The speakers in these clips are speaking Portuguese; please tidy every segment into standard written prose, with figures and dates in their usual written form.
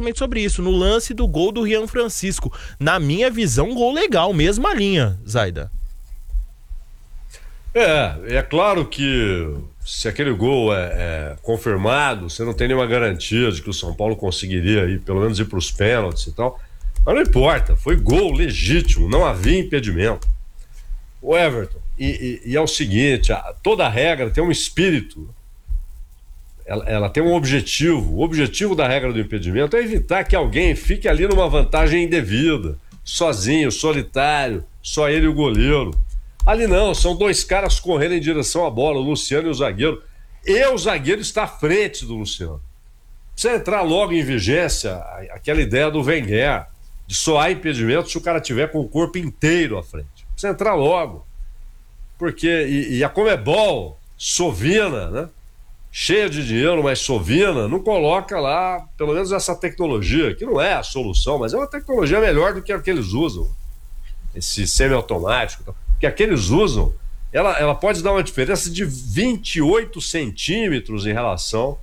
exatamente sobre isso, no lance do gol do Rian Francisco. Na minha visão, um gol legal, mesma linha, Zaida. É claro que se aquele gol é confirmado, você não tem nenhuma garantia de que o São Paulo conseguiria pelo menos ir para os pênaltis e tal. Mas não importa, foi gol legítimo, não havia impedimento. O Everton, e é o seguinte, toda regra tem um espírito, ela tem um objetivo. O objetivo da regra do impedimento é evitar que alguém fique ali numa vantagem indevida, sozinho, solitário, só ele e o goleiro. Ali não, são dois caras correndo em direção à bola, o Luciano e o zagueiro. E o zagueiro está à frente do Luciano. Precisa entrar logo em vigência aquela ideia do Wenger, de só há impedimento se o cara tiver com o corpo inteiro à frente. Precisa entrar logo. Porque, a Conmebol, sovina, né? Cheia de dinheiro, mas sovina, não coloca lá, pelo menos essa tecnologia, que não é a solução, mas é uma tecnologia melhor do que a que eles usam. Esse semiautomático. Que aqueles usam, ela pode dar uma diferença de 28 centímetros em relação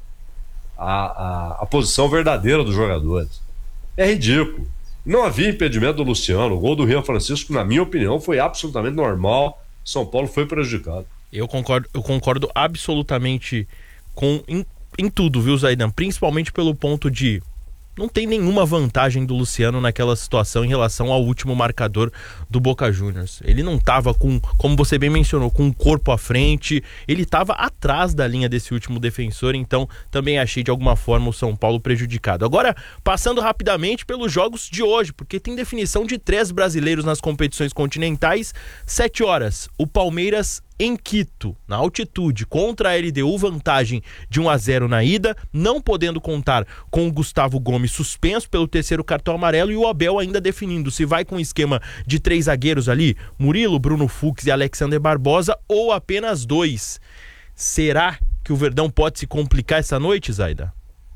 à posição verdadeira dos jogadores. É ridículo. Não havia impedimento do Luciano. O gol do Rian Francisco, na minha opinião, foi absolutamente normal. São Paulo foi prejudicado. Eu concordo absolutamente em tudo, viu, Zaidan? Principalmente pelo ponto de não tem nenhuma vantagem do Luciano naquela situação em relação ao último marcador do Boca Juniors. Ele não estava como você bem mencionou, com o corpo à frente, ele estava atrás da linha desse último defensor, então também achei de alguma forma o São Paulo prejudicado. Agora, passando rapidamente pelos jogos de hoje, porque tem definição de 3 brasileiros nas competições continentais, 7 horas, o Palmeiras em Quito, na altitude, contra a LDU, vantagem de 1-0 na ida, não podendo contar com o Gustavo Gomes suspenso pelo 3º cartão amarelo e o Abel ainda definindo se vai com o esquema de 3 zagueiros ali, Murilo, Bruno Fux e Alexander Barbosa, ou apenas 2. Será que o Verdão pode se complicar essa noite, Zaida?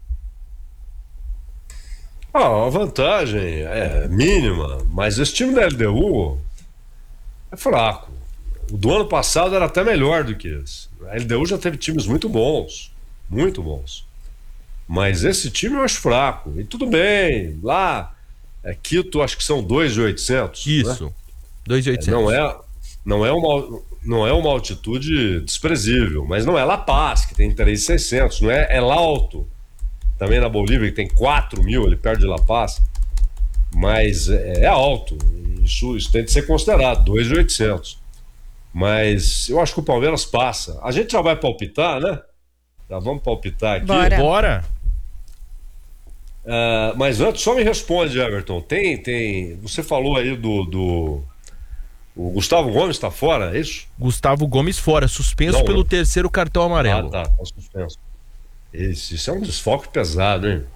A vantagem é mínima, mas esse time da LDU é fraco. O do ano passado era até melhor do que esse. A LDU já teve times muito bons. Muito bons. Mas esse time eu acho fraco. E tudo bem, lá Quito acho que são 2.800. Isso, né? 2.800. Não é uma altitude desprezível, mas não é La Paz, que tem 3.600. Não é El Alto, também na Bolívia, que tem 4.000, ele perde de La Paz. Mas é alto. Isso tem de ser considerado, 2.800. Mas eu acho que o Palmeiras passa. A gente já vai palpitar, né? Já vamos palpitar aqui. Bora. Mas antes, só me responde, Everton. Você falou aí o Gustavo Gomes tá fora, é isso? Gustavo Gomes fora, suspenso pelo 3º cartão amarelo. Tá suspenso. Isso é um desfalque pesado, hein?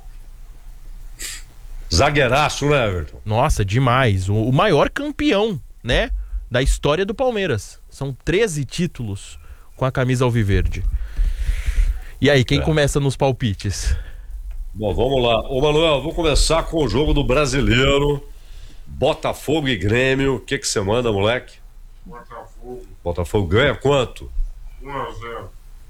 Zagueiraço, né, Everton? Nossa, demais. O maior campeão, né, da história do Palmeiras. São 13 títulos com a camisa alviverde. E aí, quem começa nos palpites? Bom, vamos lá. Ô, Manuel, vou começar com o jogo do Brasileiro. Botafogo e Grêmio. O que você manda, moleque? Botafogo ganha quanto? 1-0.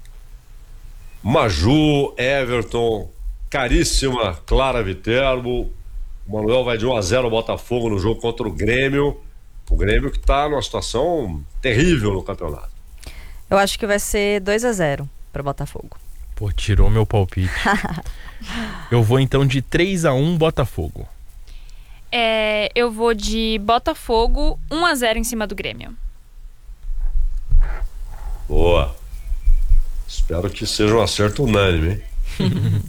Maju, Everton, caríssima Clara Viterbo. O Manuel vai de 1-0 ao Botafogo no jogo contra o Grêmio. O Grêmio que está numa situação terrível no campeonato. Eu acho que vai ser 2-0 para o Botafogo. Pô, tirou meu palpite. Eu vou então de 3-1 Botafogo. Eu vou de Botafogo 1-0 em cima do Grêmio. Boa. Espero que seja um acerto unânime, hein?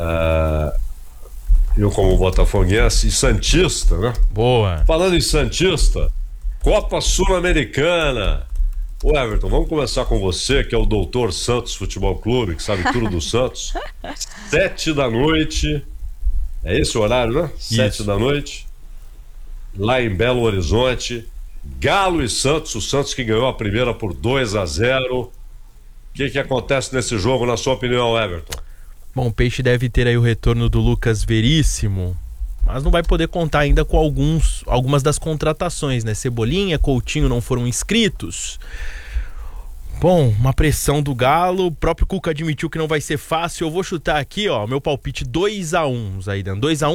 Eu como botafoguense e santista, né? Boa. Falando em santista, Copa Sul-Americana. Ô Everton, vamos começar com você, que é o doutor Santos Futebol Clube, que sabe tudo do Santos. 7 da noite. É esse o horário, né? 7 da noite. Lá em Belo Horizonte. Galo e Santos. O Santos que ganhou a primeira por 2-0. O que acontece nesse jogo, na sua opinião, Everton? Bom, o Peixe deve ter aí o retorno do Lucas Veríssimo, mas não vai poder contar ainda com algumas das contratações, né? Cebolinha, Coutinho não foram inscritos. Bom, uma pressão do Galo, o próprio Cuca admitiu que não vai ser fácil. Eu vou chutar aqui, ó, meu palpite 2-1, Zaidan. 2-1